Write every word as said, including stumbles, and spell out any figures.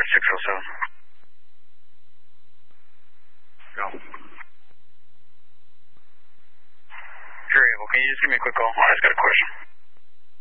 six oh seven. Go. If you're able, can you just give me a quick call? I just got a question.